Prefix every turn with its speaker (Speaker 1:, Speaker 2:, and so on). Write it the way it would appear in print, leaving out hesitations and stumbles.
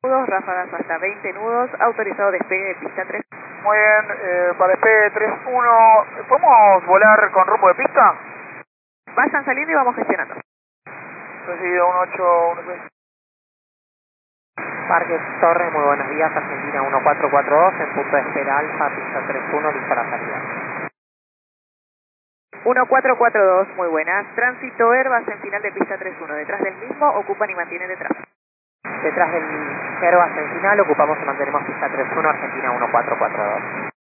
Speaker 1: nudos, ráfagas hasta 20 nudos, autorizado despegue de pista 3.
Speaker 2: Muy bien, para despegue 3-1, ¿podemos volar con rumbo de pista?
Speaker 1: Vayan saliendo y vamos gestionando.
Speaker 2: Recibido 1816.
Speaker 3: Parque Torre, muy buenos días, Argentina 1442, en punto de espera Alfa, pista 31, lista para salida.
Speaker 1: 1442, muy buenas. Tránsito Airbus en final de pista 31. Detrás del mismo, ocupan y mantienen detrás.
Speaker 3: Detrás del Airbus en final, ocupamos y mantenemos pista 31, Argentina 1442.